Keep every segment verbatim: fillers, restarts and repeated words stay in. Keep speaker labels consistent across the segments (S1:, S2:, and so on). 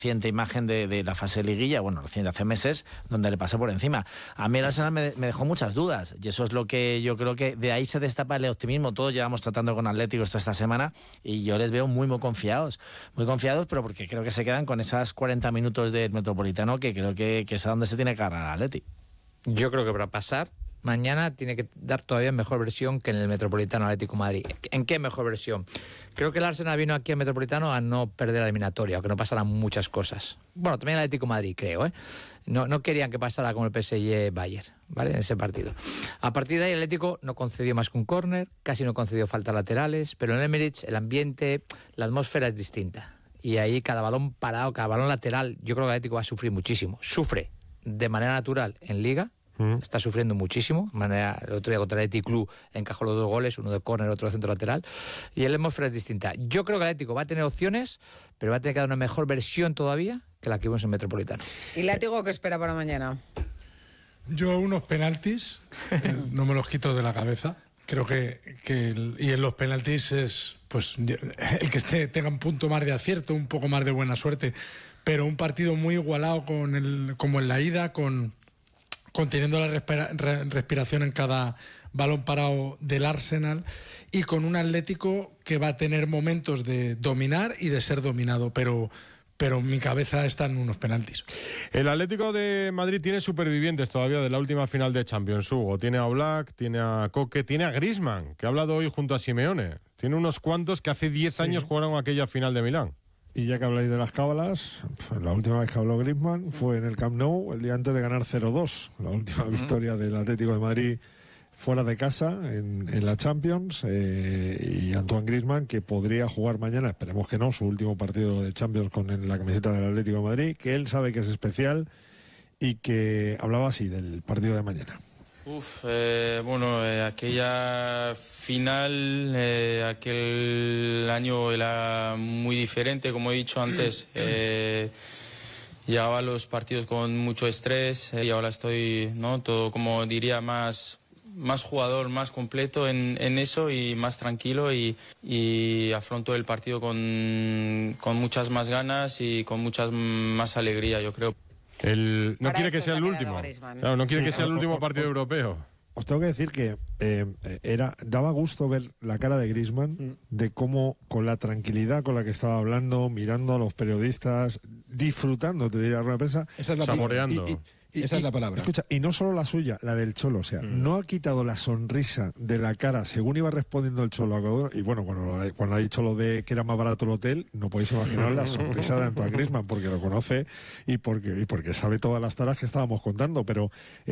S1: reciente imagen de, de la fase de liguilla, bueno, reciente hace meses, donde le pasó por encima. A mí el Arsenal me, me dejó muchas dudas, y eso es lo que yo creo que de ahí se destapa el optimismo. Todos llevamos tratando con Atléticos toda esta semana, y yo les veo muy, muy confiados, muy confiados, pero porque creo que se quedan con esas cuarenta minutos del Metropolitano, que creo que, que es a donde se tiene que agarrar al Atleti.
S2: Yo creo que para pasar mañana tiene que dar todavía mejor versión que en el Metropolitano Atlético de Madrid. ¿En qué mejor versión? Creo que el Arsenal vino aquí al Metropolitano a no perder la eliminatoria, aunque no pasaran muchas cosas. Bueno, también el Atlético de Madrid, creo, ¿eh? No, no querían que pasara como el P S G Bayern, ¿vale? En ese partido. A partir de ahí el Atlético no concedió más que un córner, casi no concedió faltas laterales, pero en el Emirates el ambiente, la atmósfera es distinta. Y ahí cada balón parado, cada balón lateral, yo creo que el Atlético va a sufrir muchísimo. Sufre de manera natural en Liga, está sufriendo muchísimo. De manera, el otro día contra el Athletic Club encajó los dos goles, uno de córner, otro de centro lateral, y el atmósfera es distinta. Yo creo que el Atlético va a tener opciones, pero va a tener que dar una mejor versión todavía que la que vimos en Metropolitano.
S3: ¿Y Látigo qué espera para mañana?
S4: Yo unos penaltis, eh, no me los quito de la cabeza. Creo que, que el, y en los penaltis es pues el que esté tenga un punto más de acierto, un poco más de buena suerte, pero un partido muy igualado con el, como en la ida, con conteniendo la respira, re, respiración en cada balón parado del Arsenal, y con un Atlético que va a tener momentos de dominar y de ser dominado, pero pero mi cabeza está en unos penaltis.
S5: El Atlético de Madrid tiene supervivientes todavía de la última final de Champions, Hugo. Tiene a Oblak, tiene a Koke, tiene a Griezmann, que ha hablado hoy junto a Simeone. Tiene unos cuantos que hace diez sí. años jugaron aquella final de Milán.
S6: Y ya que habláis de las cábalas, pues la última vez que habló Griezmann fue en el Camp Nou, el día antes de ganar cero dos, la última uh-huh. victoria del Atlético de Madrid fuera de casa en, en la Champions, eh, y Antoine Griezmann, que podría jugar mañana, esperemos que no, su último partido de Champions con el, la camiseta del Atlético de Madrid, que él sabe que es especial y que hablaba así del partido de mañana.
S7: Uf, eh, bueno, eh, aquella final, eh, aquel año era muy diferente, como he dicho antes. Eh, llevaba los partidos con mucho estrés, eh, y ahora estoy, ¿no? Todo, como diría, más, más jugador, más completo en, en eso y más tranquilo, y, y afronto el partido con, con muchas más ganas y con muchas más alegría, yo creo.
S5: El, no Para quiere que sea el último. Claro, no quiere sí, que sea el último partido europeo.
S6: Os tengo que decir que eh, era daba gusto ver la cara de Griezmann, mm. de cómo, con la tranquilidad con la que estaba hablando, mirando a los periodistas, disfrutando, te diría la rueda de prensa,
S5: esa es la saboreando.
S6: Y, y, y,
S8: Esa
S6: y,
S8: es la palabra.
S6: Escucha, y no solo la suya, la del Cholo, o sea, mm. no ha quitado la sonrisa de la cara según iba respondiendo el Cholo. Y bueno, cuando, cuando ha dicho lo de que era más barato el hotel, no podéis imaginar la sonrisa de Antoine Griezmann, porque lo conoce y porque, y porque sabe todas las taras que estábamos contando. Pero,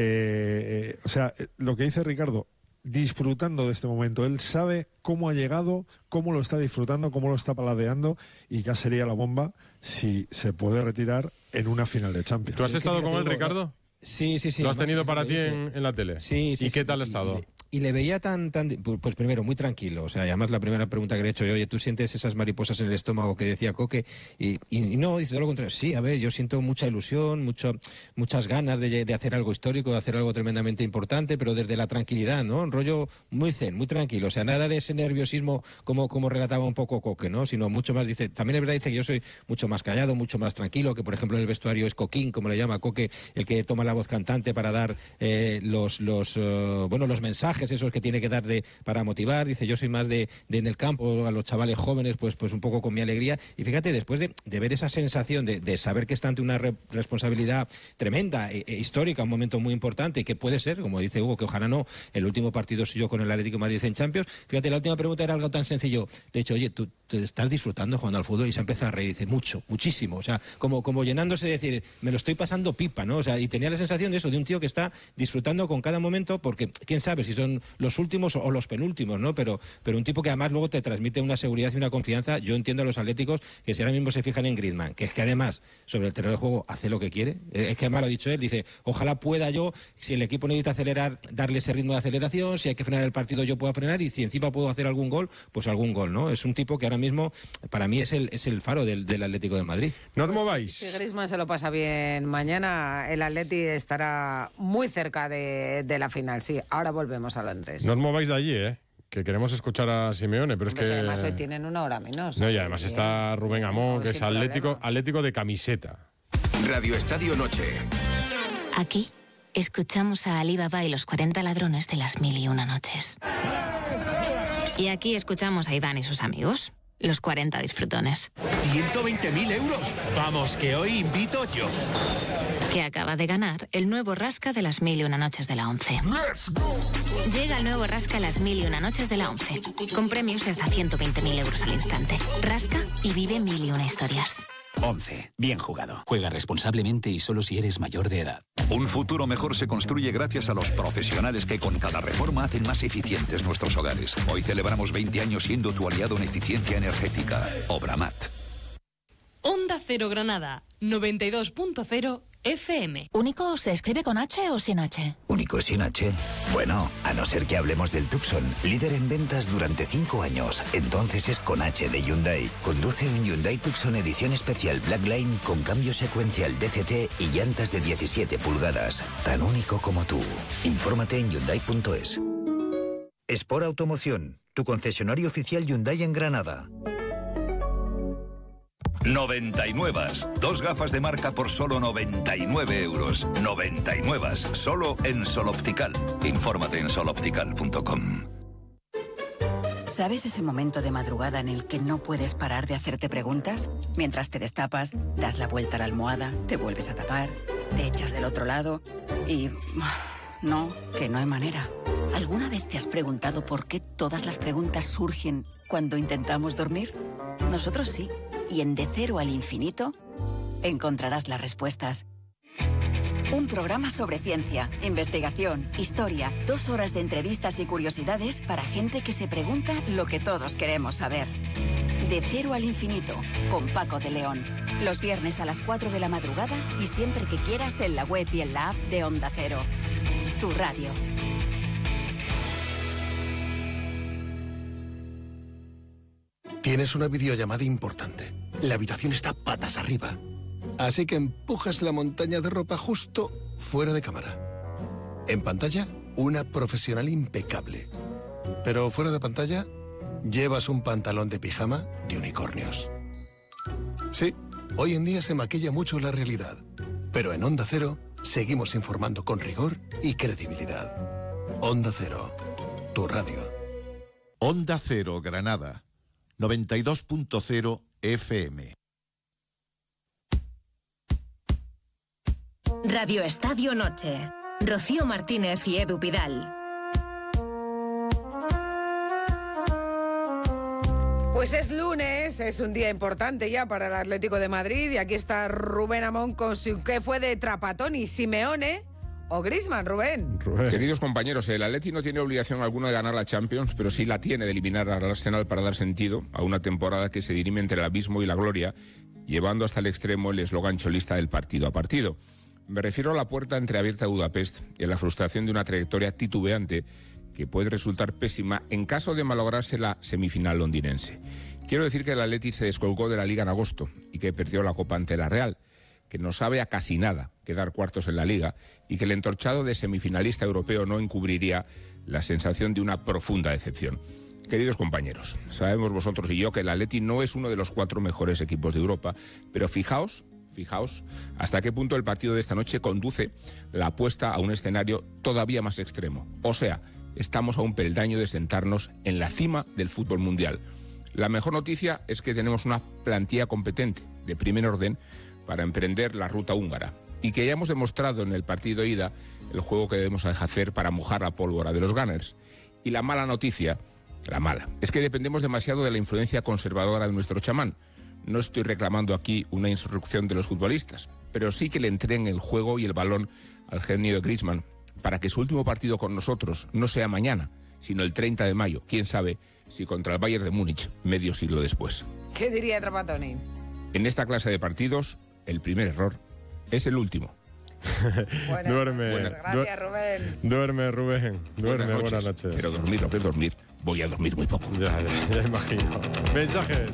S6: eh, eh, o sea, lo que dice Ricardo, disfrutando de este momento, él sabe cómo ha llegado, cómo lo está disfrutando, cómo lo está paladeando, y ya sería la bomba si se puede retirar en una final de Champions.
S5: ¿Tú has estado con él, Ricardo?
S8: Sí, sí, sí.
S5: ¿Lo has tenido para ti en, en la tele?
S8: Sí, sí.
S5: ¿Y qué
S8: sí,
S5: tal ha estado?
S8: Y, y le veía tan, tan, pues primero, muy tranquilo. O sea, además la primera pregunta que le he hecho yo, oye, ¿tú sientes esas mariposas en el estómago que decía Koke? Y, y, y no, dice todo lo contrario. Sí, a ver, yo siento mucha ilusión, mucho, muchas ganas de, de hacer algo histórico, de hacer algo tremendamente importante, pero desde la tranquilidad, ¿no? Un rollo muy zen, muy tranquilo. O sea, nada de ese nerviosismo como, como relataba un poco Koke, ¿no? Sino mucho más, dice, también es verdad, dice que yo soy mucho más callado, mucho más tranquilo, que por ejemplo en el vestuario es Coquín, como le llama Koke, el que toma la voz cantante para dar eh, los, los, uh, bueno, los mensajes esos que tiene que dar de, para motivar. Dice, yo soy más de, de en el campo, a los chavales jóvenes, pues, pues un poco con mi alegría. Y fíjate, después de, de ver esa sensación de, de saber que está ante una re responsabilidad tremenda, e, e histórica, un momento muy importante, y que puede ser, como dice Hugo, que ojalá no, el último partido suyo con el Atlético de Madrid en Champions. Fíjate, la última pregunta era algo tan sencillo. Le he dicho, oye, tú te estás disfrutando jugando al fútbol, y se empieza a reír. Dice, mucho, muchísimo. O sea, como, como llenándose de decir, me lo estoy pasando pipa, ¿no? O sea, y tenía la sensación de eso, de un tío que está disfrutando con cada momento, porque quién sabe si son los últimos o los penúltimos, ¿no? Pero, pero un tipo que además luego te transmite una seguridad y una confianza. Yo entiendo a los atléticos que si ahora mismo se fijan en Griezmann, que es que además sobre el terreno de juego hace lo que quiere, es que además lo ha dicho él, dice, ojalá pueda yo, si el equipo necesita acelerar, darle ese ritmo de aceleración, si hay que frenar el partido yo puedo frenar, y si encima puedo hacer algún gol, pues algún gol, ¿no? Es un tipo que ahora mismo para mí es el, es el faro del, del Atlético de Madrid.
S5: No os mováis.
S3: Si Griezmann se lo pasa bien mañana, el Atleti estará muy cerca de, de la final. Sí, ahora volvemos a Londres.
S5: No os mováis de allí, ¿eh? que queremos escuchar a Simeone, pero
S3: Hombre,
S5: es
S3: si
S5: que...
S3: además hoy tienen una hora menos.
S5: No, y además está Rubén Amón, que es atlético, atlético de camiseta.
S9: Radio Estadio Noche.
S10: Aquí escuchamos a Ali Baba y los cuarenta ladrones de las mil y una noches. Y aquí escuchamos a Iván y sus amigos, los cuarenta disfrutones.
S9: ciento veinte mil euros. Vamos, que hoy invito yo.
S10: Que acaba de ganar el nuevo Rasca de las mil y una noches de la once. Llega el nuevo Rasca las mil y una noches de la once, con premios de hasta ciento veinte mil euros al instante. Rasca y vive mil y una historias.
S11: once. Bien jugado. Juega responsablemente y solo si eres mayor de edad.
S12: Un futuro mejor se construye gracias a los profesionales que con cada reforma hacen más eficientes nuestros hogares. Hoy celebramos veinte años siendo tu aliado en eficiencia energética. Obramat.
S13: Onda Cero Granada, noventa y dos punto cero F M.
S10: ¿Único se escribe con H o sin H?
S14: ¿Único sin H? Bueno, a no ser que hablemos del Tucson, líder en ventas durante cinco años. Entonces es con H de Hyundai. Conduce un Hyundai Tucson edición especial Blackline con cambio secuencial D C T y llantas de diecisiete pulgadas. Tan único como tú. Infórmate en Hyundai punto es. Sport Automoción, tu concesionario oficial Hyundai en Granada.
S12: noventa y nueve. Dos gafas de marca por solo noventa y nueve euros. noventa y nueve. Solo en Sol Optical. Infórmate en sol optical punto com.
S15: ¿Sabes ese momento de madrugada en el que no puedes parar de hacerte preguntas? Mientras te destapas, das la vuelta a la almohada, te vuelves a tapar, te echas del otro lado y... No, que no hay manera. ¿Alguna vez te has preguntado por qué todas las preguntas surgen cuando intentamos dormir? Nosotros sí. Y en De Cero al Infinito encontrarás las respuestas. Un programa sobre ciencia, investigación, historia, dos horas de entrevistas y curiosidades para gente que se pregunta lo que todos queremos saber. De Cero al Infinito, con Paco de León. Los viernes a las cuatro de la madrugada y siempre que quieras en la web y en la app de Onda Cero. Tu radio.
S16: Tienes una videollamada importante. La habitación está patas arriba. Así que empujas la montaña de ropa justo fuera de cámara. En pantalla, una profesional impecable. Pero fuera de pantalla, llevas un pantalón de pijama de unicornios. Sí, hoy en día se maquilla mucho la realidad. Pero en Onda Cero, seguimos informando con rigor y credibilidad. Onda Cero, tu radio.
S17: Onda Cero Granada, noventa y dos punto cero F M.
S18: Radio Estadio Noche. Rocío Martínez y Edu Pidal.
S3: Pues es lunes, es un día importante ya para el Atlético de Madrid y aquí está Rubén Amón con su ¿qué fue de Trapattoni, Simeone o Griezmann? Rubén.
S5: Rubén.
S19: Queridos compañeros, el Atleti no tiene obligación alguna de ganar la Champions, pero sí la tiene de eliminar al Arsenal para dar sentido a una temporada que se dirime entre el abismo y la gloria, llevando hasta el extremo el eslogan cholista del partido a partido. Me refiero a la puerta entreabierta de Budapest y a la frustración de una trayectoria titubeante que puede resultar pésima en caso de malograrse la semifinal londinense. Quiero decir que el Atleti se descolgó de la Liga en agosto y que perdió la Copa ante la Real, que no sabe a casi nada quedar cuartos en la Liga y que el entorchado de semifinalista europeo no encubriría la sensación de una profunda decepción. Queridos compañeros, sabemos vosotros y yo que el Atleti no es uno de los cuatro mejores equipos de Europa, pero fijaos, fijaos hasta qué punto el partido de esta noche conduce la apuesta a un escenario todavía más extremo. O sea, estamos a un peldaño de sentarnos en la cima del fútbol mundial. La mejor noticia es que tenemos una plantilla competente, de primer orden, para emprender la ruta húngara y que ya hemos demostrado en el partido ida el juego que debemos hacer para mojar la pólvora de los Gunners. Y la mala noticia, la mala, es que dependemos demasiado de la influencia conservadora de nuestro chamán. No estoy reclamando aquí una insurrección de los futbolistas, pero sí que le entreguen el juego y el balón al genio de Griezmann para que su último partido con nosotros no sea mañana, sino el treinta de mayo, quién sabe si contra el Bayern de Múnich, medio siglo después.
S3: ¿Qué diría Trapattoni?
S19: En esta clase de partidos, el primer error es el último.
S3: Buenas
S5: duerme.
S3: Noches. Gracias, Rubén.
S5: Duerme, Rubén. Duerme,
S19: buenas noches.
S5: buenas noches.
S19: Pero dormir, lo que es dormir, voy a dormir muy poco.
S5: Ya, ya, ya imagino. Mensajes.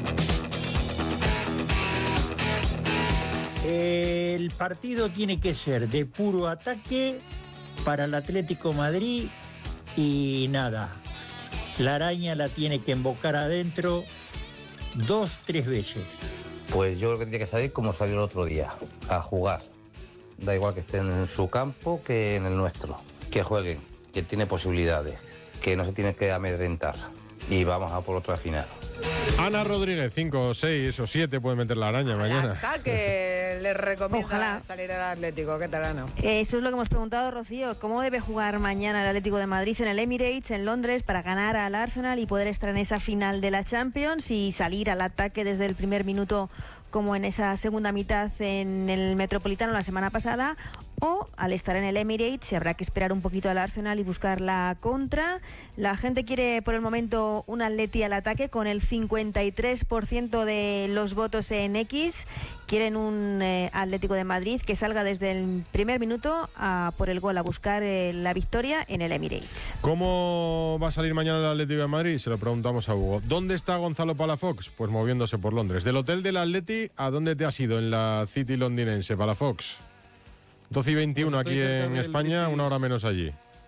S20: El partido tiene que ser de puro ataque para el Atlético Madrid y nada. La araña la tiene que embocar adentro dos, tres veces.
S21: Pues yo creo que tendría que salir como salió el otro día, a jugar. Da igual que estén en su campo que en el nuestro. Que jueguen, que tiene posibilidades, que no se tiene que amedrentar. Y vamos a por otra final.
S5: Ana Rodríguez, cinco o seis o siete puede meter la araña mañana.
S3: Que les recomienda
S22: Ojalá.
S3: salir al Atlético. ¿Qué tal, Ana?
S22: Eso es lo que hemos preguntado, Rocío. ¿Cómo debe jugar mañana el Atlético de Madrid en el Emirates, en Londres, para ganar al Arsenal y poder estar en esa final de la Champions y salir al ataque desde el primer minuto, como en esa segunda mitad en el Metropolitano la semana pasada? O al estar en el Emirates se habrá que esperar un poquito al Arsenal y buscar la contra. La gente quiere por el momento un Atleti al ataque con el cincuenta y tres por ciento de los votos en X. Quieren un eh, Atlético de Madrid que salga desde el primer minuto a por el gol, a buscar eh, la victoria en el Emirates.
S5: ¿Cómo va a salir mañana el Atlético de Madrid? Se lo preguntamos a Hugo. ¿Dónde está Gonzalo Palafox? Pues moviéndose por Londres. Del hotel del Atleti, ¿a dónde te has ido en la City londinense, Palafox? doce y veintiuno
S23: Pues
S5: aquí en España,
S23: British,
S5: una hora menos allí.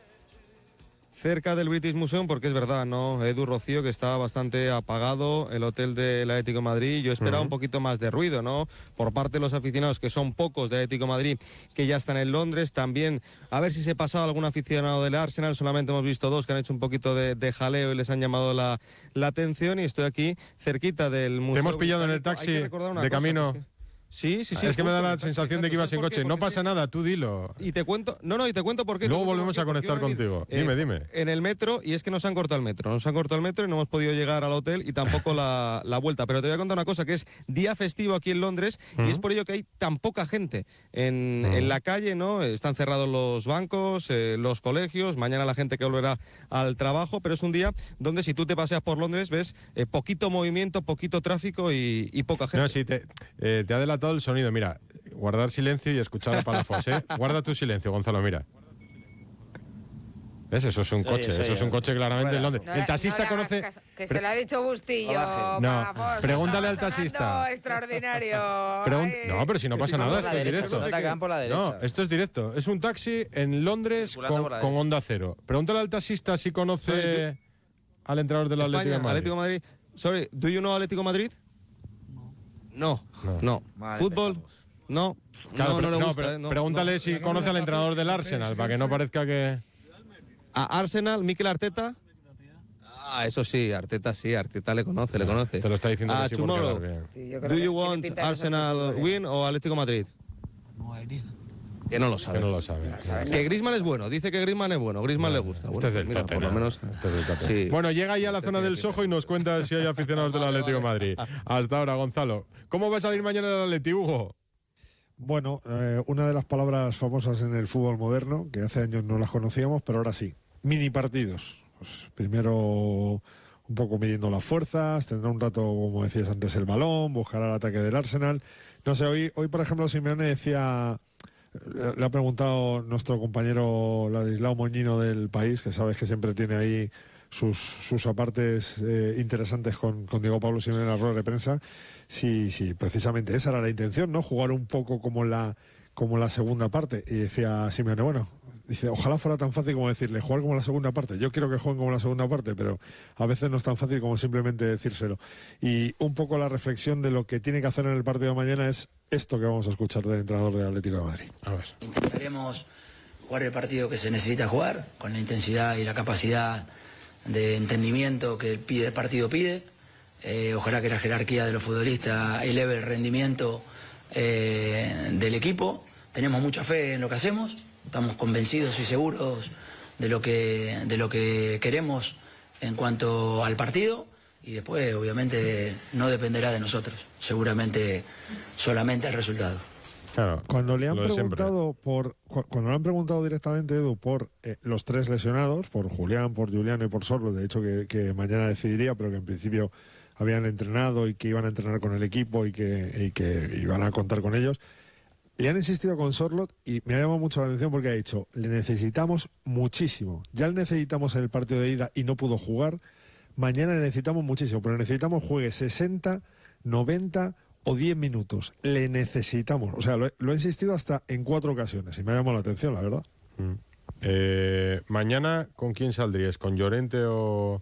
S23: Cerca del British Museum, porque es verdad, ¿no? Edu, Rocío, que está bastante apagado el hotel del Atlético de Madrid. Yo esperaba
S5: Uh-huh.
S23: un poquito más de ruido, ¿no? Por parte de los aficionados, que son pocos de Atlético de Madrid, que ya están en Londres. También, a ver si se pasaba algún aficionado del Arsenal. Solamente hemos visto dos que han hecho un poquito de, de jaleo y les han llamado la, la atención. Y estoy aquí, cerquita del museo.
S5: Te hemos pillado en el
S23: británico.
S5: taxi
S23: Hay que recordar una
S5: de
S23: cosa,
S5: camino.
S23: que es que- Sí, sí, sí.
S5: Es que me da
S23: justo,
S5: la
S23: exacto,
S5: sensación de que ibas en
S23: exacto. ¿Sabes
S5: coche.
S23: por qué?
S5: No
S23: Porque
S5: pasa nada, tú dilo.
S23: Y te cuento, no, no, y te cuento por qué.
S5: Luego
S23: te cuento
S5: volvemos
S23: por
S5: a
S23: qué, porque
S5: conectar
S23: iba venir,
S5: contigo.
S23: eh,
S5: Dime, dime.
S23: En el metro, y es que nos han cortado el metro. Nos han cortado el metro y no hemos podido llegar al hotel y tampoco la, la vuelta. Pero te voy a contar una cosa, que es día festivo aquí en Londres y es por ello que hay tan poca gente en, en la calle, ¿no? Están cerrados los bancos, eh, los colegios, mañana la gente que volverá al trabajo, pero es un día donde si tú te paseas por Londres ves eh, poquito movimiento, poquito tráfico y, y poca gente.
S5: No, sí, te, eh, te ha delatado el sonido. Mira, guardar silencio y escuchar a Palafox, ¿eh? Guarda tu silencio, Gonzalo, mira. ¿Ves? Eso es un
S1: Sí,
S5: coche,
S1: sí,
S5: eso es un coche claramente
S1: fuera.
S5: en Londres.
S3: No
S5: el
S3: le-
S5: taxista
S3: no le hagas
S5: conoce...
S3: caso, que se lo ha dicho Bustillo.
S5: No,
S3: Palafox,
S5: pregúntale al
S3: estaba
S5: taxista.
S3: sonando extraordinario.
S5: Pregun-
S3: Ay.
S5: no, pero si no pasa nada, esto es directo.
S1: Se nota que van por la derecha.
S5: No, esto es directo. Es un taxi en Londres
S1: Circulando
S5: con,
S1: por la
S5: con
S1: derecha.
S5: Onda Cero. Pregúntale al taxista si conoce al entrenador del Atlético de
S23: España,
S5: Madrid.
S23: Atlético de Madrid. Sorry, ¿do you know Atlético de Madrid? No, no. no.
S1: Vale,
S23: ¿Fútbol? No.
S5: Claro,
S23: no,
S5: pero-
S23: no le
S5: no,
S23: gusta,
S5: pero
S23: ¿eh? No,
S5: pregúntale
S23: no.
S5: si conoce al entrenador del Arsenal, para que no parezca que...
S23: A Arsenal, Mikel Arteta. Ah, eso sí, Arteta sí, Arteta le conoce, le conoce.
S5: Te lo está diciendo
S23: Ah,
S5: así por
S23: tomorrow.
S5: quedar bien.
S3: Sí, yo creo
S23: Do
S3: que
S23: you
S3: tiene
S23: want
S3: pinta de
S23: Arsenal
S3: ser
S23: win o Atlético de Madrid? Que no lo sabe.
S5: Que no lo sabe.
S23: Que Griezmann es bueno, dice que Griezmann es bueno, Griezmann le gusta. Bueno,
S5: Este es del
S23: mira,
S5: tope,
S23: por lo
S5: ¿no?
S23: menos.
S5: Este es del tope.
S23: Sí.
S5: Bueno, llega ya a la zona del Soho y nos cuenta si hay aficionados del Atlético de Madrid. Hasta ahora, Gonzalo. ¿Cómo va a salir mañana el Atlético, Hugo?
S6: Bueno, eh, una de las palabras famosas en el fútbol moderno, que hace años no las conocíamos, pero ahora sí. Mini partidos. Pues primero un poco midiendo las fuerzas, tendrá un rato, como decías antes, el balón, buscará el ataque del Arsenal. No sé, hoy, hoy por ejemplo, Simeone decía, le, le ha preguntado nuestro compañero Ladislao Moñino del País, que sabes que siempre tiene ahí sus, sus apartes eh, interesantes con, con Diego Pablo Simeone en la rueda de prensa. Sí, sí, precisamente esa era la intención, ¿no? Jugar un poco como la, como la segunda parte. Y decía Simeone, bueno, dice, ojalá fuera tan fácil como decirle, jugar como la segunda parte. Yo quiero que jueguen como la segunda parte, pero a veces no es tan fácil como simplemente decírselo. Y un poco la reflexión de lo que tiene que hacer en el partido de mañana es esto que vamos a escuchar del entrenador del Atlético de Madrid.
S5: A ver.
S24: Intentaremos jugar el partido que se necesita jugar, con la intensidad y la capacidad de entendimiento que pide, el partido pide. Eh, ojalá que la jerarquía de los futbolistas eleve el rendimiento eh, del equipo. Tenemos mucha fe en lo que hacemos, estamos convencidos y seguros de lo que, de lo que queremos en cuanto al partido. Y después, obviamente, no dependerá de nosotros, seguramente solamente el resultado.
S5: Claro,
S6: cuando le han
S5: lo de siempre.
S6: preguntado por cu- cuando le han preguntado directamente, Edu, por eh, los tres lesionados, por Julián, por Juliano y por Sorlo, de hecho que, que mañana decidiría, pero que en principio habían entrenado y que iban a entrenar con el equipo y que, y que iban a contar con ellos, le han insistido con Sorlot y me ha llamado mucho la atención porque ha dicho, le necesitamos muchísimo, ya le necesitamos en el partido de ida y no pudo jugar, mañana le necesitamos muchísimo, pero necesitamos juegue sesenta, noventa o diez minutos, le necesitamos, o sea, lo he, lo he insistido hasta en cuatro ocasiones y me ha llamado la atención, la verdad.
S5: Mm. Eh, mañana, ¿con quién saldrías? ¿Con Llorente o,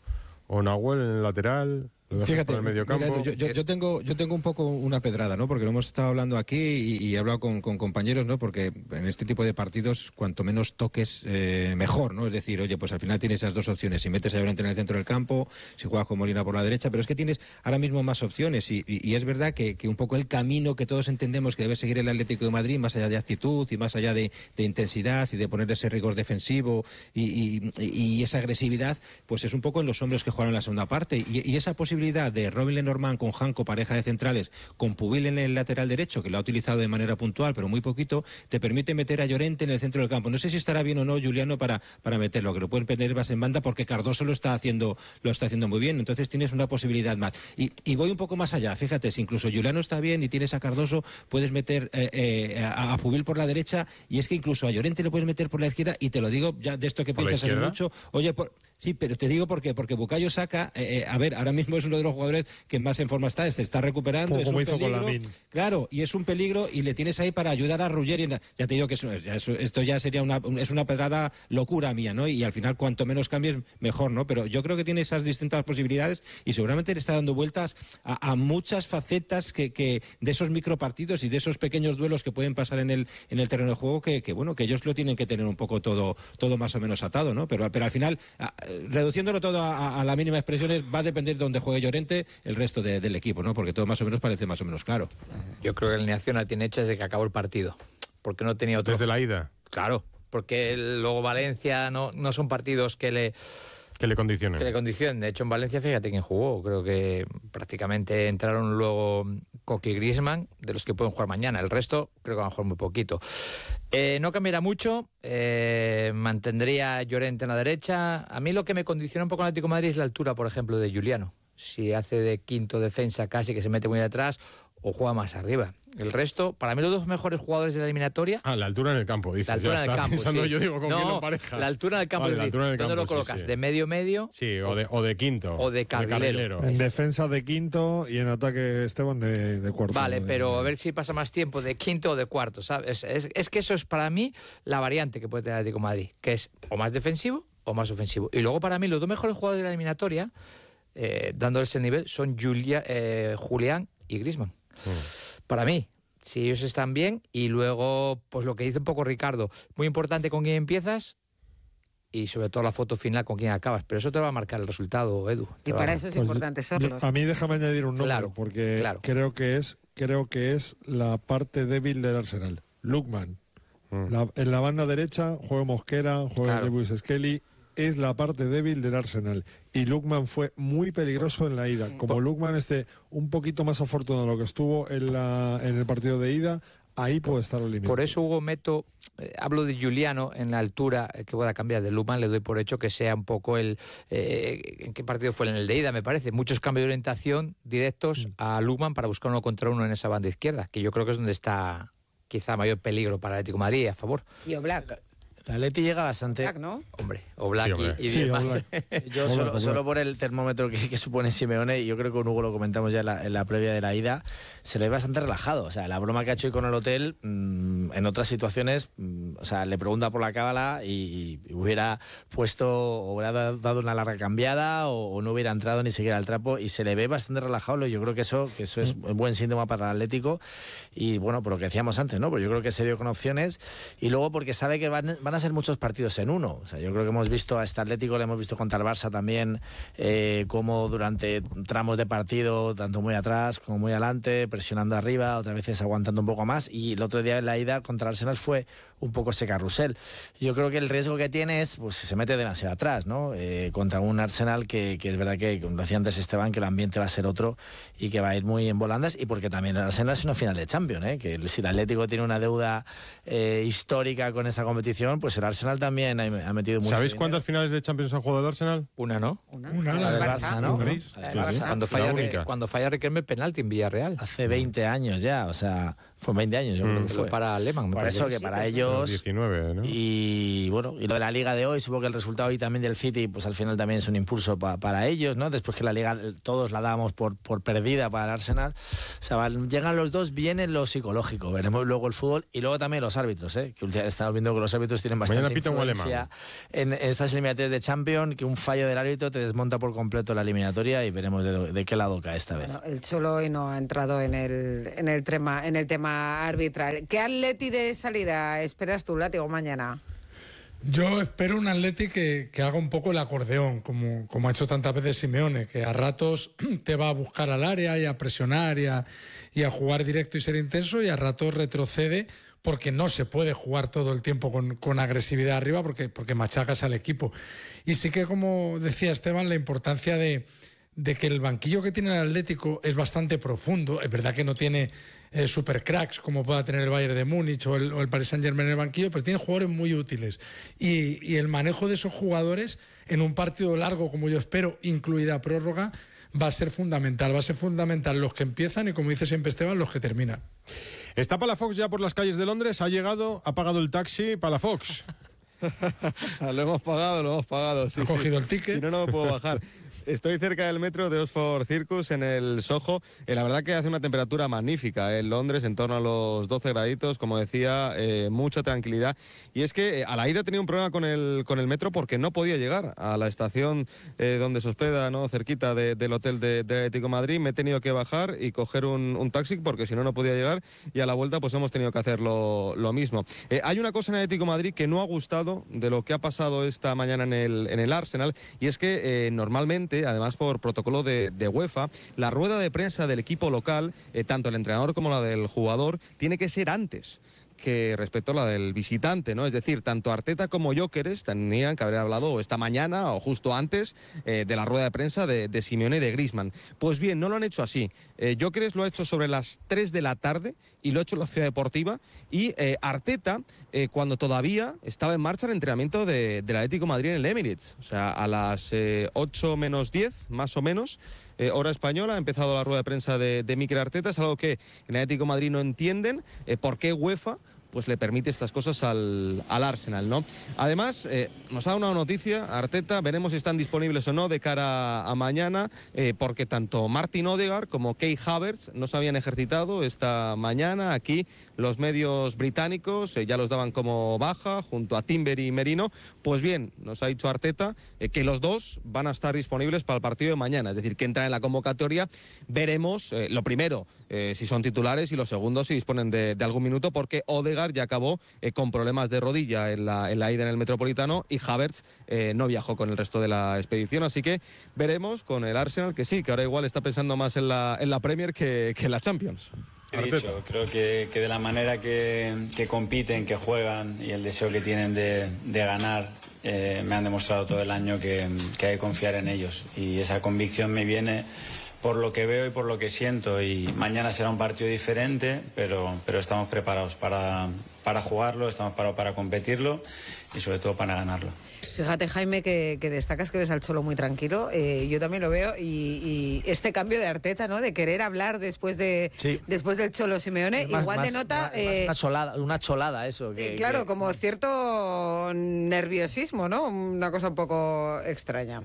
S5: O Nahuel en el lateral.
S2: Fíjate,
S5: el medio campo.
S2: mira, yo, yo, yo tengo yo tengo un poco una pedrada, ¿no? Porque lo hemos estado hablando aquí y, y he hablado con, con compañeros, ¿no? Porque en este tipo de partidos, cuanto menos toques, eh, mejor, ¿no? Es decir, oye, pues al final tienes esas dos opciones. Si metes a Llorente en el centro del campo, si juegas con Molina por la derecha, pero es que tienes ahora mismo más opciones. Y, y, y es verdad que, que un poco el camino que todos entendemos que debe seguir el Atlético de Madrid, más allá de actitud y más allá de, de intensidad y de poner ese rigor defensivo y, y, y esa agresividad, pues es un poco en los hombres que juegan en la segunda parte. Y, y esa posibilidad de Robin Lenormand con Janko, pareja de centrales, con Pubil en el lateral derecho, que lo ha utilizado de manera puntual, pero muy poquito, te permite meter a Llorente en el centro del campo. No sé si estará bien o no Juliano para, para meterlo, que lo pueden meter más en banda porque Cardoso lo está haciendo lo está haciendo muy bien, entonces tienes una posibilidad más. Y, y voy un poco más allá, fíjate, si incluso Juliano está bien y tienes a Cardoso, puedes meter eh, eh, a, a Pubil por la derecha, y es que incluso a Llorente le puedes meter por la izquierda, y te lo digo ya de esto que piensas en mucho, oye, por... Sí, pero te digo por qué, porque Bukayo Saka, eh, eh, a ver, ahora mismo es uno de los jugadores que más en forma está, se está recuperando,
S6: como,
S2: es
S6: como
S2: un
S6: hizo
S2: peligro,
S6: con Lamin.
S2: Claro, y es un peligro, y le tienes ahí para ayudar a Ruggeri. Ya te digo que eso, ya eso, esto ya sería una, es una pedrada locura mía, ¿no? Y al final, cuanto menos cambies, mejor, ¿no? Pero yo creo que tiene esas distintas posibilidades y seguramente le está dando vueltas a, a muchas facetas que, que de esos micropartidos y de esos pequeños duelos que pueden pasar en el, en el terreno de juego, que, que bueno, que ellos lo tienen que tener un poco todo, todo más o menos atado, ¿no? Pero, pero al final, a, reduciéndolo todo A, a la mínima expresión, va a depender de dónde juegue Llorente el resto de, del equipo, ¿no? Porque todo más o menos parece más o menos claro.
S4: Yo creo que la alineación la tiene hecha desde que acabó el partido, porque no tenía otro.
S5: Desde la ida.
S4: Claro, porque luego Valencia no, no son partidos que le
S5: que le condicionen.
S4: Que le condicionen. De hecho, en Valencia, fíjate quién jugó. Creo que prácticamente entraron luego Coque y Griezmann, de los que pueden jugar mañana. El resto creo que van a jugar muy poquito. Eh, no cambiará mucho. Eh, mantendría Llorente en la derecha. A mí lo que me condiciona un poco el Atlético de Madrid es la altura, por ejemplo, de Juliano. Si hace de quinto defensa casi, que se mete muy atrás, o juega más arriba. El resto, para mí los dos mejores jugadores de la eliminatoria...
S5: Ah, la altura en el campo, dices.
S4: La altura
S5: ya
S4: en el campo,
S5: pensando,
S4: sí.
S5: yo digo, ¿con
S4: no,
S5: quién lo emparejas?
S4: La altura en el campo,
S5: vale,
S4: es decir,
S5: la altura en el
S4: ¿dónde
S5: campo,
S4: lo colocas?
S5: Sí, sí.
S4: ¿De medio medio?
S5: Sí, o de, o de quinto.
S4: O de carrilero.
S6: En defensa de quinto y en ataque, Esteban, de, de cuarto.
S4: Vale,
S6: de,
S4: pero
S6: de...
S4: a ver si pasa más tiempo de quinto o de cuarto, ¿sabes? Es, es que eso es para mí la variante que puede tener el Atlético de Madrid, que es o más defensivo o más ofensivo. Y luego para mí los dos mejores jugadores de la eliminatoria, eh, dándoles el nivel, son Julia, eh, Julián y Griezmann. Mm. Para mí, si ellos están bien, y luego, pues lo que dice un poco Ricardo, muy importante con quién empiezas y sobre todo la foto final con quién acabas, pero eso te va a marcar el resultado, Edu.
S3: Y para eso es pues importante serlo.
S6: A mí déjame añadir un nombre,
S4: claro,
S6: porque
S4: claro.
S6: creo que es creo que es la parte débil del Arsenal. Lookman. Mm. La, en la banda derecha juega Mosquera, juega claro. Lewis Skelly. Es la parte débil del Arsenal. Y Lookman fue muy peligroso en la ida. Como Lookman esté un poquito más afortunado de lo que estuvo en, la, en el partido de ida, ahí puede estar el límite.
S4: Por eso, Hugo, meto, eh, hablo de Juliano en la altura eh, que pueda cambiar. De Lookman le doy por hecho que sea un poco el... Eh, ¿En qué partido fue? En el de ida, me parece. Muchos cambios de orientación directos mm. a Lookman para buscar uno contra uno en esa banda izquierda, que yo creo que es donde está quizá mayor peligro para el Atlético de Madrid, a favor.
S3: Y Oblak.
S1: La Atleti llega bastante...
S3: Oblak, ¿no?
S4: Hombre, Oblak sí, y, y
S1: sí,
S4: demás.
S1: Oblak. Yo solo, Oblak, solo por el termómetro que, que supone Simeone, yo creo que con Hugo lo comentamos ya en la, en la previa de la ida, se le ve bastante relajado. O sea, la broma que ha hecho hoy con el hotel, mmm, en otras situaciones, mmm, o sea, le pregunta por la cábala y, y hubiera puesto, o hubiera dado una larga cambiada o, o no hubiera entrado ni siquiera al trapo, y se le ve bastante relajado. Yo creo que eso, que eso es un buen síntoma para el Atlético. Y bueno, por lo que decíamos antes, ¿no? Pues yo creo que se dio con opciones, y luego porque sabe que van, van a ser muchos partidos en uno. O sea, yo creo que hemos visto a este Atlético, lo hemos visto contra el Barça también, eh, como durante tramos de partido, tanto muy atrás como muy adelante, presionando arriba, otras veces aguantando un poco más, y el otro día en la ida contra el Arsenal fue un poco ese carrusel. Yo creo que el riesgo que tiene es, pues, se mete demasiado atrás, ¿no? Eh, contra un Arsenal que, que es verdad que, como decía antes Esteban, que el ambiente va a ser otro y que va a ir muy en volandas, y porque también el Arsenal es una final de Champions, ¿eh? Que si el Atlético tiene una deuda eh, histórica con esa competición, pues el Arsenal también ha, ha metido mucho
S5: ¿Sabéis
S1: dinero.
S5: cuántas finales de Champions han jugado el Arsenal?
S4: Una, ¿no?
S3: Una,
S6: una
S1: la del
S3: Barça,
S1: Barça, ¿no?
S3: ¿no?
S1: La del Barça.
S4: Cuando falla, cuando falla Riquelme penalti en Villarreal.
S1: Hace veinte años ya, o sea, Fue veinte años, yo
S4: mm,
S1: creo que fue.
S4: Para Lehmann, me
S1: Por
S4: parece.
S1: eso que para ellos...
S5: diecinueve, ¿no?
S1: Y bueno, y lo de la Liga de hoy, supongo que el resultado hoy también del City, pues al final también es un impulso pa, para ellos, ¿no? Después que la Liga todos la dábamos por, por perdida para el Arsenal. O sea, van, llegan los dos bien en lo psicológico. Veremos luego el fútbol y luego también los árbitros, ¿eh? Que estamos viendo que los árbitros tienen bastante influencia en, en estas eliminatorias de Champions, que un fallo del árbitro te desmonta por completo la eliminatoria y veremos de, de qué lado cae esta vez.
S3: Bueno, el Cholo hoy no ha entrado en el, en el, tema, en el tema arbitral. ¿Qué Atleti de salida esperas tú, Látigo, mañana?
S7: Yo espero un Atleti que, que haga un poco el acordeón, como, como ha hecho tantas veces Simeone, que a ratos te va a buscar al área y a presionar y a, y a jugar directo y ser intenso, y a ratos retrocede porque no se puede jugar todo el tiempo con, con agresividad arriba porque, porque machacas al equipo. Y sí que, como decía Esteban, la importancia de, de que el banquillo que tiene el Atlético es bastante profundo. Es verdad que no tiene eh, super cracks como pueda tener el Bayern de Múnich o el, o el Paris Saint-Germain en el banquillo, pero tiene jugadores muy útiles. Y, y el manejo de esos jugadores en un partido largo, como yo espero, incluida prórroga, va a ser fundamental. Va a ser fundamental los que empiezan y, como dice siempre Esteban, los que terminan.
S5: ¿Está Palafox ya por las calles de Londres? ¿Ha llegado? ¿Ha pagado el taxi? Palafox.
S23: Lo hemos pagado, lo hemos pagado. Sí,
S7: ¿Ha cogido
S23: sí.
S7: el ticket?
S23: Si no, no me puedo bajar. Estoy cerca del metro de Oxford Circus, en el Soho. Eh, la verdad que hace una temperatura magnífica eh, en Londres, en torno a los doce graditos, como decía, eh, mucha tranquilidad. Y es que eh, a la ida tenía un problema con el, con el metro porque no podía llegar a la estación eh, donde se hospeda, ¿no? cerquita de, del hotel de, de Atlético de Madrid. Me he tenido que bajar y coger un, un taxi porque si no, no podía llegar. Y a la vuelta pues hemos tenido que hacer lo, lo mismo. Eh, hay una cosa en Atlético de Madrid que no ha gustado de lo que ha pasado esta mañana en el, en el Arsenal, y es que eh, normalmente, además por protocolo de, de UEFA, la rueda de prensa del equipo local, eh, tanto el entrenador como la del jugador, tiene que ser antes que respecto a la del visitante, ¿no? Es decir, tanto Arteta como Gyökeres tenían que haber hablado esta mañana o justo antes eh, de la rueda de prensa de, de Simeone y de Griezmann. Pues bien, no lo han hecho así. Eh, Gyökeres lo ha hecho sobre las tres de la tarde y lo ha hecho en la Ciudad Deportiva, y eh, Arteta, eh, cuando todavía estaba en marcha el entrenamiento de, del Atlético de Madrid en el Emirates, o sea, a las eh, ocho menos diez, más o menos, Eh, hora española, ha empezado la rueda de prensa de, de Mikel Arteta. Es algo que en el Atlético de Madrid no entienden, eh, por qué UEFA pues le permite estas cosas al, al Arsenal, ¿no? Además, eh, nos ha dado una noticia, Arteta, veremos si están disponibles o no de cara a mañana, eh, porque tanto Martin Odegaard como Kai Havertz no se habían ejercitado esta mañana. Aquí los medios británicos eh, ya los daban como baja, junto a Timber y Merino. Pues bien, nos ha dicho Arteta eh, que los dos van a estar disponibles para el partido de mañana, es decir, que entran en la convocatoria. Veremos, eh, lo primero, eh, si son titulares, y lo segundo, si disponen de, de algún minuto, porque Odegaard ya acabó eh, con problemas de rodilla en la, en la ida en el Metropolitano, y Havertz eh, no viajó con el resto de la expedición. Así que veremos con el Arsenal, que sí, que ahora igual está pensando más en la, en la Premier que, que en la Champions.
S8: He dicho, creo que, que de la manera que, que compiten, que juegan y el deseo que tienen de, de ganar, eh, me han demostrado todo el año que, que hay que confiar en ellos, y esa convicción me viene por lo que veo y por lo que siento, y mañana será un partido diferente, pero, pero estamos preparados para, para jugarlo, estamos preparados para competirlo y sobre todo para ganarlo.
S3: Fíjate, Jaime, que, que destacas que ves al Cholo muy tranquilo. Eh, yo también lo veo, y, y este cambio de Arteta, ¿no? De querer hablar después de sí. después del Cholo Simeone,
S1: más,
S3: igual
S1: más,
S3: denota
S1: más,
S3: eh,
S1: una cholada, una cholada eso. Que,
S3: eh, claro,
S1: que...
S3: como cierto nerviosismo, ¿no? Una cosa un poco extraña.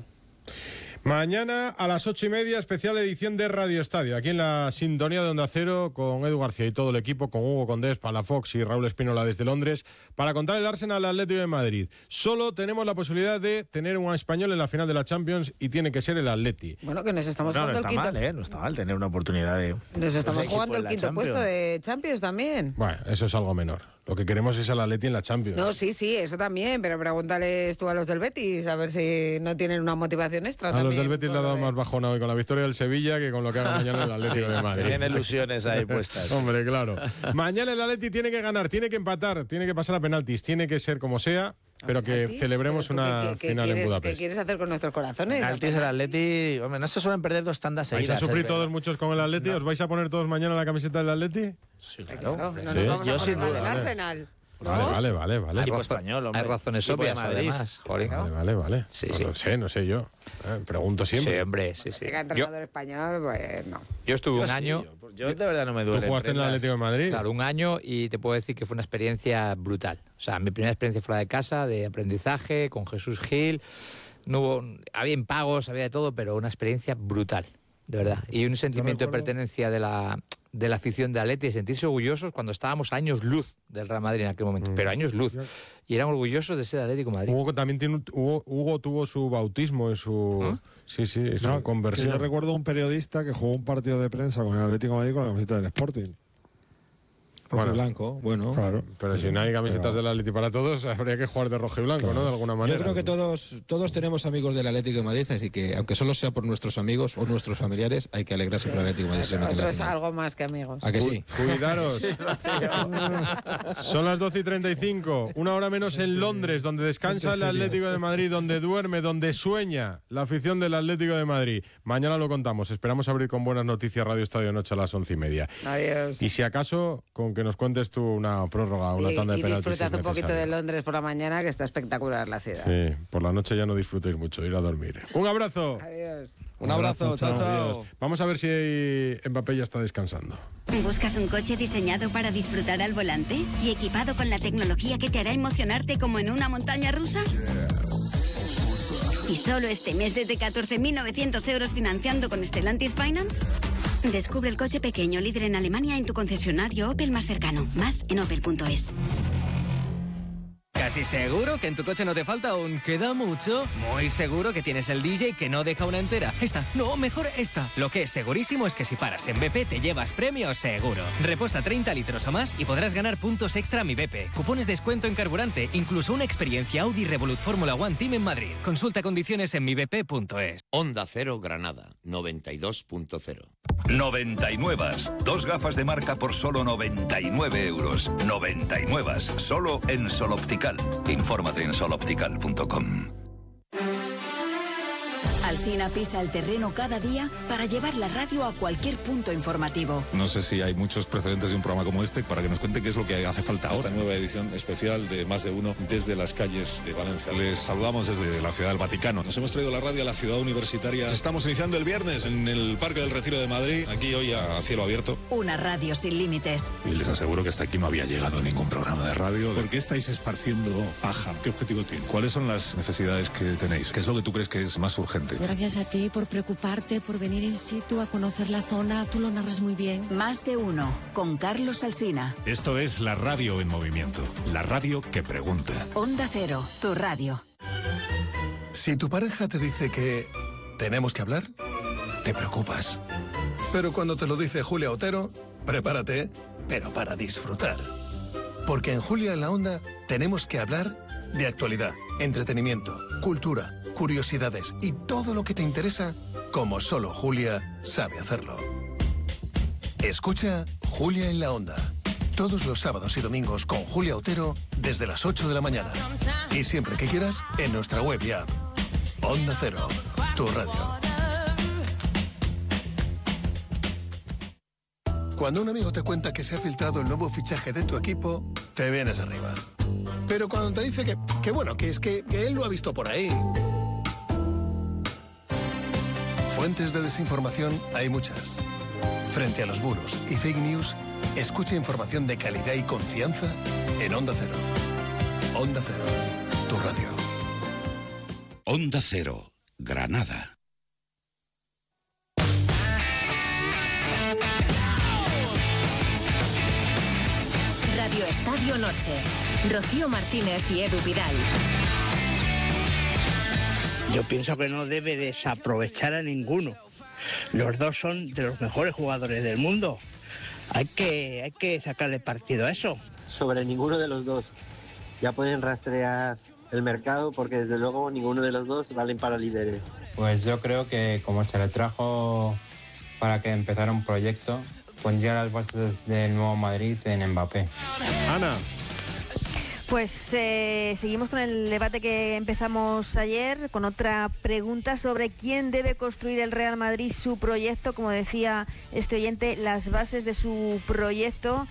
S5: Mañana a las ocho y media, especial edición de Radio Estadio, aquí en la sintonía de Onda Cero, con Edu García y todo el equipo, con Hugo Condés, Palafox y Raúl Espínola desde Londres, para contar el Arsenal Atlético de Madrid. Solo tenemos la posibilidad de tener un español en la final de la Champions, y tiene que ser el Atleti.
S3: Bueno, que nos estamos
S1: no,
S3: jugando
S1: no
S3: el quinto.
S1: Mal, ¿eh? No está mal tener una oportunidad de...
S3: Nos estamos
S1: de
S3: jugando el quinto
S1: Champions.
S3: puesto de Champions también.
S5: Bueno, eso es algo menor. Lo que queremos es el Atleti en la Champions.
S3: No, sí, sí, eso también, pero pregúntales tú a los del Betis, a ver si no tienen una motivación extra
S5: a
S3: también.
S5: A los del Betis le ha dado de... más bajona hoy con la victoria del Sevilla que con lo que haga mañana el Atlético
S1: sí,
S5: de Madrid.
S1: Tienen ilusiones ahí puestas.
S5: Hombre, claro. Mañana el Atleti tiene que ganar, tiene que empatar, tiene que pasar a penaltis, tiene que ser como sea, pero que celebremos
S3: pero
S5: una
S3: qué, qué,
S5: final
S3: qué
S5: en Budapest.
S3: ¿Qué quieres hacer con nuestros corazones?
S1: Penaltis el Atleti, hombre, no se suelen perder dos tandas seguidas.
S5: ¿Vais a sufrir
S1: ¿eh?
S5: todos muchos con el Atleti? No. ¿Os vais a poner todos mañana la camiseta del Atleti?
S1: Sí, claro.
S3: claro. No
S1: sí.
S3: nos vamos
S1: Yo
S3: a
S1: sin
S3: poner
S1: duda,
S3: la del Arsenal.
S5: Vale, vale, vale, vale.
S4: Hay,
S1: Equipo
S4: razón-
S1: español, hombre.
S4: hay razones
S1: Equipo de
S4: obvias,
S1: Madrid.
S4: además. Joder.
S5: Vale, vale, vale.
S4: Sí,
S5: no
S4: sí.
S5: lo sé, no sé yo. Eh, pregunto siempre.
S4: Sí, hombre, sí, sí.
S3: Que
S4: Yo,
S3: entrenador español, pues no.
S4: yo estuve
S1: Yo
S4: un
S1: sí,
S4: año...
S1: yo, yo de verdad no me
S5: ¿Tú
S1: duele.
S5: jugaste en el
S1: prendas.
S5: Atlético de Madrid?
S4: Claro, un año y te puedo decir que fue una experiencia brutal. O sea, mi primera experiencia fuera de casa, de aprendizaje, con Jesús Gil. No hubo, había impagos, había de todo, pero una experiencia brutal, de verdad. Y un sentimiento de
S6: recuerdo-
S4: pertenencia de la, de la afición de Atleti, y sentirse orgullosos cuando estábamos a años luz del Real Madrid en aquel momento,
S5: Mm.
S4: pero años luz. Y eran orgullosos de ser Atlético de Madrid.
S5: Hugo también tiene, un- Hugo, Hugo tuvo su bautismo en su...
S4: ¿Ah?
S5: Sí, sí, en su
S6: No, que
S5: conversión.
S6: yo recuerdo un periodista que jugó un partido de prensa con el Atlético de Madrid con la camiseta del Sporting.
S2: Rojo
S5: Bueno.
S2: y blanco, bueno.
S6: Claro.
S5: Pero si no hay camisetas del Atleti para todos, habría que jugar de rojo y blanco, ¿no? De alguna manera.
S2: Yo creo que todos, todos tenemos amigos del Atlético de Madrid, así que aunque solo sea por nuestros amigos o nuestros familiares, hay que alegrarse por el Atlético de Madrid. se mete en la
S3: Otro es
S2: final.
S3: algo más que amigos.
S2: ¿A que
S5: Cu-
S2: sí?
S5: Cuidaros. Son las doce y treinta y cinco, una hora menos en Londres, donde descansa el Atlético de Madrid, donde duerme, donde sueña la afición del Atlético de Madrid. Mañana lo contamos. Esperamos abrir con buenas noticias Radio Estadio Noche a las once y media.
S3: Adiós.
S5: Y si acaso, con que nos cuentes tú una prórroga, una
S3: Y,
S5: tanda de
S3: y
S5: penaltis. si
S3: disfrutad
S5: es
S3: un poquito
S5: necesario.
S3: de Londres por la mañana, que está espectacular la ciudad.
S5: Sí, por la noche ya no disfrutéis mucho, ir a dormir. Un abrazo.
S3: Adiós.
S2: Un abrazo, chao, chao.
S5: Adiós. Vamos a ver si Mbappé ya está descansando.
S9: ¿Buscas un coche diseñado para disfrutar al volante y equipado con la tecnología que te hará emocionarte como en una montaña rusa? ¿Y solo este mes desde catorce mil novecientos euros financiando con Stellantis Finance? Descubre el coche pequeño líder en Alemania en tu concesionario Opel más cercano. Más en opel punto es.
S10: ¿Casi seguro que en tu coche no te falta un queda mucho? Muy seguro que tienes el D J que no deja una entera. Esta, no, mejor esta. Lo que es segurísimo es que si paras en B P te llevas premio seguro. Repuesta treinta litros o más y podrás ganar puntos extra a mi B P. Cupones de descuento en carburante, incluso una experiencia Audi Revolut Fórmula One Team en Madrid. Consulta condiciones en mi b p punto es.
S14: Onda Cero Granada, noventa y dos punto cero.
S12: noventa y nueve. Dos gafas de marca por solo noventa y nueve euros. noventa y nueve. Solo en Sol Optical. Infórmate en sol optical punto com.
S15: Alsina pisa el terreno cada día para llevar la radio a cualquier punto informativo.
S11: No sé si hay muchos precedentes de un programa como este para que nos cuente qué es lo que hace falta ahora. Esta nueva edición especial de Más de Uno desde las calles de Valencia. Les saludamos desde la Ciudad del Vaticano. Nos hemos traído la radio a la ciudad universitaria. Estamos iniciando el viernes en el Parque del Retiro de Madrid, aquí hoy a cielo abierto.
S15: Una radio sin límites.
S11: Y les aseguro que hasta aquí no había llegado ningún programa de radio. ¿Por qué estáis esparciendo paja? ¿Qué objetivo tiene? ¿Cuáles son las necesidades que tenéis? ¿Qué es lo que tú crees que es más urgente?
S13: Gracias a ti por preocuparte, por venir in situ a conocer la zona. Tú lo narras muy bien.
S15: Más de Uno, con Carlos Alsina.
S11: Esto es la radio en movimiento. La radio que pregunta.
S15: Onda Cero, tu radio.
S16: Si tu pareja te dice que tenemos que hablar, te preocupas. Pero cuando te lo dice Julia Otero, prepárate, pero para disfrutar. Porque en Julia en la Onda tenemos que hablar de actualidad, entretenimiento, cultura, curiosidades y todo lo que te interesa, como solo Julia sabe hacerlo. Escucha Julia en la Onda, todos los sábados y domingos con Julia Otero desde las ocho de la mañana. Y siempre que quieras, en nuestra web y app. Onda Cero, tu radio. Cuando un amigo te cuenta que se ha filtrado el nuevo fichaje de tu equipo, te vienes arriba. Pero cuando te dice que, que bueno, que es que, que él lo ha visto por ahí. Fuentes de desinformación hay muchas. Frente a los bulos y fake news, escucha información de calidad y confianza en Onda Cero. Onda Cero, tu radio.
S14: Onda Cero, Granada.
S18: Radio Estadio Noche. Rocío Martínez y Edu Vidal.
S25: Yo pienso que no debe desaprovechar a ninguno. Los dos son de los mejores jugadores del mundo. Hay que, hay que sacarle partido a eso.
S26: Sobre ninguno de los dos. Ya pueden rastrear el mercado porque desde luego ninguno de los dos valen para líderes.
S27: Pues yo creo que como se le trajo para que empezara un proyecto, pondría las bases del nuevo Madrid en Mbappé.
S5: Ana.
S22: Pues eh, seguimos con el debate que empezamos ayer, con otra pregunta sobre quién debe construir el Real Madrid su proyecto. Como decía este oyente, las bases de su proyecto.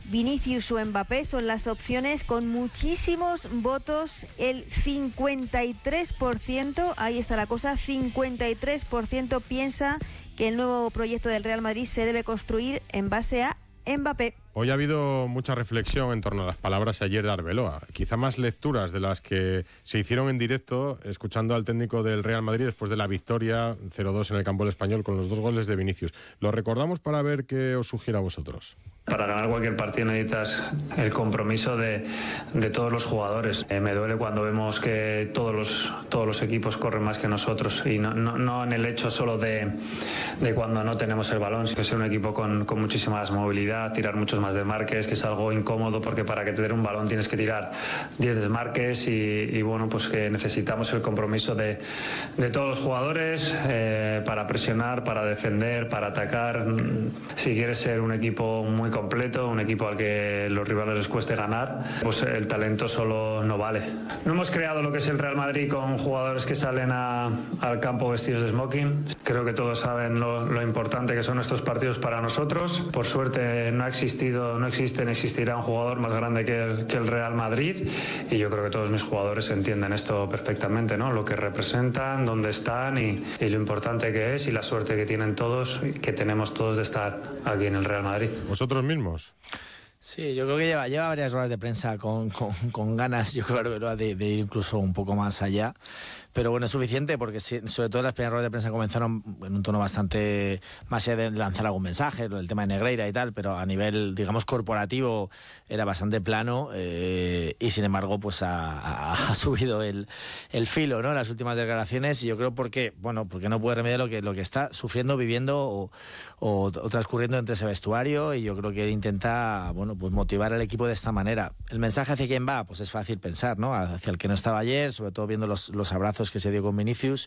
S22: Vinicius o Mbappé son las opciones con muchísimos votos, el cincuenta y tres por ciento, ahí está la cosa, cincuenta y tres por ciento piensa que el nuevo proyecto del Real Madrid se debe construir en base a Mbappé.
S5: Hoy ha habido mucha reflexión en torno a las palabras ayer de Arbeloa. Quizá más lecturas de las que se hicieron en directo escuchando al técnico del Real Madrid después de la victoria cero dos en el campo del Español con los dos goles de Vinicius. Lo recordamos para ver qué os sugiere a vosotros.
S7: Para ganar cualquier partido necesitas el compromiso de, de todos los jugadores. Eh, me duele cuando vemos que todos los, todos los equipos corren más que nosotros y no, no, no en el hecho solo de, de cuando no tenemos el balón, sino que es un equipo con, con muchísima más movilidad, tirar muchos más desmarques, que es algo incómodo porque para que te den un balón tienes que tirar diez desmarques y, y bueno, pues que necesitamos el compromiso de, de todos los jugadores eh, para presionar, para defender, para atacar. Si quieres ser un equipo muy completo, un equipo al que los rivales les cueste ganar, pues el talento solo no vale. No hemos creado lo que es el Real Madrid con jugadores que salen a, al campo vestidos de smoking. Creo que todos saben lo, lo importante que son estos partidos para nosotros. Por suerte no ha existido, no existe ni existirá un jugador más grande que el, que el Real Madrid y yo creo que todos mis jugadores entienden esto perfectamente, ¿no? Lo que representan, dónde están y, y lo importante que es y la suerte que tienen todos, que tenemos todos de estar aquí en el Real Madrid.
S5: ¿Vosotros mismos?
S1: Sí, yo creo que lleva, lleva varias horas de prensa con, con, con ganas, yo creo, de, de ir incluso un poco más allá. Pero bueno, es suficiente porque sí, sobre todo las primeras ruedas de prensa comenzaron en un tono bastante más allá de lanzar algún mensaje, el tema de Negreira y tal, pero a nivel, digamos, corporativo era bastante plano eh, y sin embargo pues ha, ha, ha subido el, el filo, ¿no? En las últimas declaraciones y yo creo porque, bueno, porque no puede remediar lo que, lo que está sufriendo, viviendo o, o, o transcurriendo entre ese vestuario y yo creo que él intenta, bueno, pues motivar al equipo de esta manera. El mensaje hacia quién va, pues es fácil pensar, ¿no? Hacia el que no estaba ayer, sobre todo viendo los, los abrazos que se dio con Vinicius,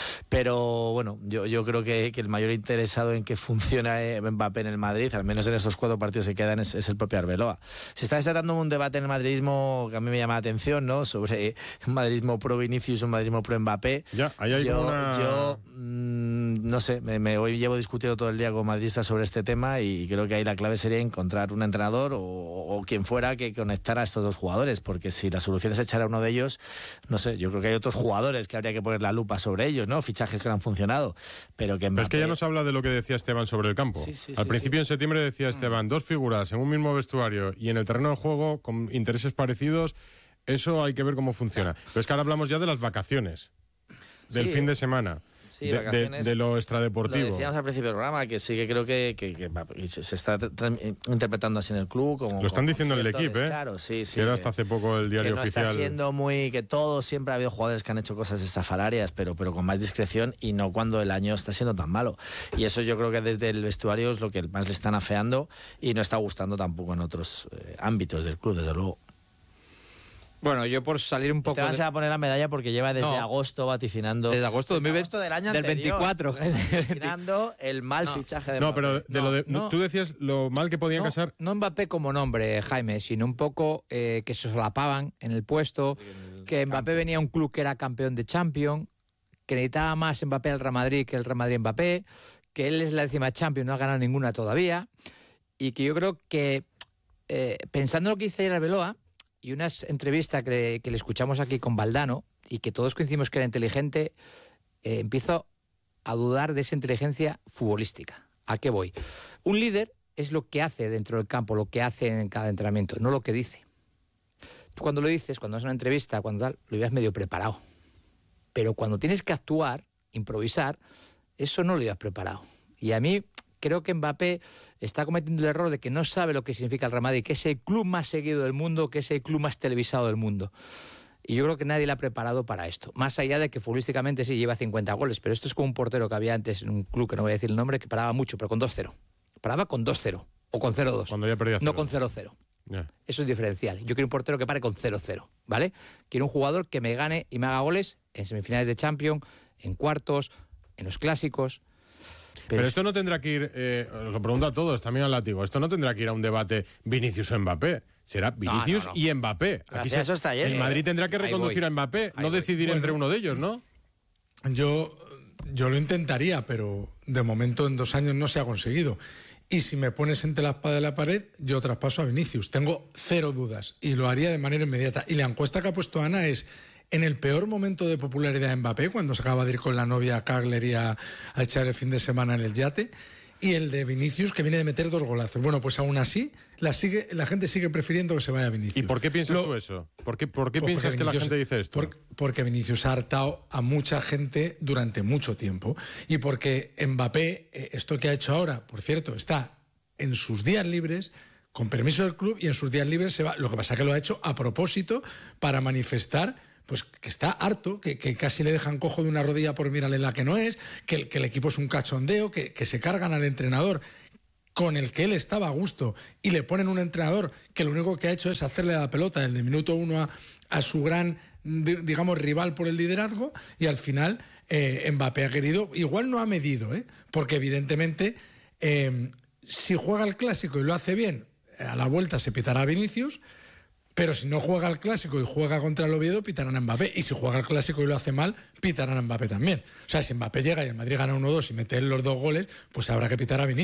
S1: pero bueno, yo, yo creo que, que el mayor interesado en que funcione Mbappé en el Madrid, al menos en estos cuatro partidos que quedan, es, es el propio Arbeloa. Se está desatando un debate en el madridismo que a mí me llama la atención, ¿no? Sobre un madridismo pro Vinicius, un madridismo pro Mbappé.
S5: Ya, ahí hay
S1: yo,
S5: una...
S1: yo mmm, no sé, me, me hoy llevo discutiendo todo el día con madridistas sobre este tema y creo que ahí la clave sería encontrar un entrenador o, o quien fuera que conectara a estos dos jugadores, porque si la solución es echar a uno de ellos, no sé, yo creo que hay otros jugadores que habría que poner la lupa sobre ellos, ¿no? Fichajes que no han funcionado, pero que Mbappé...
S5: Pero es que ya nos habla de lo que decía Esteban sobre el campo.
S1: Sí, sí,
S5: Al
S1: sí,
S5: principio
S1: sí.
S5: en septiembre decía Esteban, dos figuras en un mismo vestuario y en el terreno de juego con intereses parecidos, eso hay que ver cómo funciona. Pero es que ahora hablamos ya de las vacaciones, del
S1: Sí.
S5: fin de semana.
S1: Sí,
S5: de, de,
S1: vacaciones.
S5: de lo extradeportivo.
S1: Lo decíamos al principio del programa, que sí que creo que, que, que se está tra- interpretando así en el club. Como,
S5: Lo están
S1: como
S5: diciendo en el
S1: cierto
S5: equipo, ¿eh?
S1: descaro, sí, sí,
S5: que era
S1: que-
S5: hasta hace poco el diario
S1: que no
S5: oficial.
S1: está siendo muy... que todo, siempre ha habido jugadores que han hecho cosas estafalarias, pero, pero con más discreción y no cuando el año está siendo tan malo. Y eso yo creo que desde el vestuario es lo que más le están afeando y no está gustando tampoco en otros eh, ámbitos del club, desde luego.
S4: Bueno, yo por salir un poco...
S1: Esteban
S4: de-
S1: se va a poner la medalla porque lleva desde
S4: No.
S1: agosto vaticinando...
S4: Desde agosto,
S1: desde
S4: del
S1: agosto del año
S4: del
S1: anterior,
S4: veinticuatro.
S1: vaticinando el mal
S4: No.
S1: fichaje de
S5: No,
S1: Mbappé.
S5: pero de lo de,
S4: No,
S5: tú decías lo mal que podían
S4: no,
S5: casar.
S4: No Mbappé como nombre, Jaime, sino un poco eh, que se solapaban en el puesto, que Mbappé venía a un club que era campeón de Champions, que necesitaba más Mbappé al Real Madrid que el Real Madrid Mbappé, que él es la décima Champions, no ha ganado ninguna todavía, y que yo creo que, eh, pensando en lo que dice ayer Arbeloa, y unas entrevistas que, que le escuchamos aquí con Valdano, y que todos coincidimos que era inteligente, eh, empiezo a dudar de esa inteligencia futbolística. ¿A qué voy? Un líder es lo que hace dentro del campo, lo que hace en cada entrenamiento, no lo que dice. Tú cuando lo dices, cuando haces una entrevista, cuando tal, lo llevas medio preparado. Pero cuando tienes que actuar, improvisar, eso no lo llevas preparado. Y a mí creo que Mbappé está cometiendo el error de que no sabe lo que significa el Real Madrid, que es el club más seguido del mundo, que es el club más televisado del mundo. Y yo creo que nadie le ha preparado para esto. Más allá de que futbolísticamente sí lleva cincuenta goles, pero esto es como un portero que había antes en un club, que no voy a decir el nombre, que paraba mucho, pero con dos cero. Paraba con dos cero o con cero dos.
S5: Cuando ya perdía
S4: No
S5: cero.
S4: con cero cero.
S5: Ya.
S4: Eso es diferencial. Yo quiero un portero que pare con cero cero, ¿vale? Quiero un jugador que me gane y me haga goles en semifinales de Champions, en cuartos, en los clásicos.
S5: Pero,
S4: Pero,
S5: esto no tendrá que ir, eh, os lo pregunto a todos, también al látigo, esto no tendrá que ir a un debate Vinicius o Mbappé. Será Vinicius
S4: no, no.
S5: y Mbappé.
S1: Pero
S5: Aquí
S1: hacia
S5: se-
S1: eso está ayer,
S5: el
S1: ¿eh?
S5: Madrid tendrá que
S4: Ahí
S5: reconducir
S4: voy.
S5: a Mbappé,
S4: Ahí
S5: no
S4: voy.
S5: decidir entre
S17: Bueno.
S5: uno de ellos, ¿no?
S17: Yo, yo lo intentaría, pero de momento en dos años no se ha conseguido.
S8: Y si me pones entre la espada y la pared, yo traspaso a Vinicius. Tengo cero dudas y lo haría de manera inmediata. Y la encuesta que ha puesto Ana es, en el peor momento de popularidad de Mbappé, cuando se acaba de ir con la novia a Kagler y a, a echar el fin de semana en el yate, y el de Vinicius, que viene de meter dos golazos. Bueno, pues aún así, la, sigue, la gente sigue prefiriendo que se vaya a Vinicius.
S5: ¿Y por qué piensas
S8: lo,
S5: tú eso? ¿Por qué, por qué
S8: pues
S5: piensas que la
S8: Vinicius,
S5: gente dice esto?
S8: Por, porque Vinicius ha hartado a mucha gente durante mucho tiempo. Y porque Mbappé, eh, esto que ha hecho ahora, por cierto, está en sus días libres, con permiso del club, y en sus días libres se va. Lo que pasa es que lo ha hecho a propósito para manifestar pues que está harto, que, que casi le dejan cojo de una rodilla por mirarle la que no es, que el, que el equipo es un cachondeo, que, que se cargan al entrenador con el que él estaba a gusto y le ponen un entrenador que lo único que ha hecho es hacerle la pelota desde minuto uno a, a su gran, digamos, rival por el liderazgo, y al final eh, Mbappé ha querido, igual no ha medido, ¿eh? Porque evidentemente eh, si juega el Clásico y lo hace bien, a la vuelta se pitará a Vinicius, pero si no juega el Clásico y juega contra el Oviedo, pitarán a Mbappé. Y si juega el Clásico y lo hace mal, pitarán a Mbappé también. O sea, si Mbappé llega y el Madrid gana uno dos y mete los dos goles, pues habrá que pitar a Vinicius.